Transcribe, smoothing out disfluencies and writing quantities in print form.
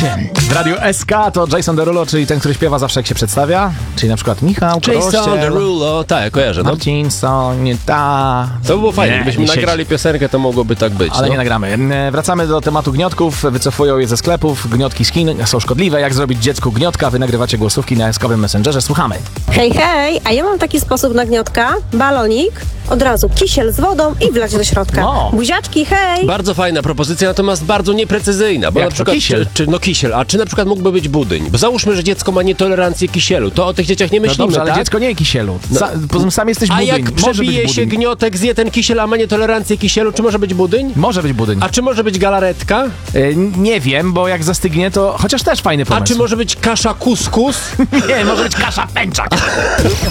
W Radiu SK to Jason Derulo, czyli ten, który śpiewa zawsze jak się przedstawia. Czyli na przykład Michał Jason Korościel, Derulo, tak, kojarzę. No. Marcin Sonieta. To by było fajnie, Nie, gdybyśmy nie siedzi. nagrali piosenkę, to mogłoby tak być. Ale no. nie nagramy. Wracamy do tematu gniotków. Wycofują je ze sklepów. Gniotki z Chin są szkodliwe. Jak zrobić dziecku gniotka? Wy nagrywacie głosówki na eskowym Messengerze. Słuchamy. Hej, hej, a ja mam taki sposób na gniotka. Balonik, od razu kisiel z wodą i wlać do środka. No. Buziaczki, hej! Bardzo fajna propozycja, natomiast bardzo nieprecyzyjna. Bo Jak na to, przykład, kisiel? Kisiel, a czy na przykład mógłby być budyń? Bo załóżmy, że dziecko ma nietolerancję kisielu, to o tych dzieciach nie No myślimy, dobrze, ale tak? dziecko nie je kisielu. Poza tym sam jesteś A budyń. jak Może być przebije się budyń. gniotek, zje ten kisiel, a ma nietolerancję kisielu, czy może być budyń? Może być budyń. A czy może być galaretka? Nie wiem, bo jak zastygnie, to chociaż też fajny A pomysł. czy może być kasza kuskus? Nie, może być kasza pęczak.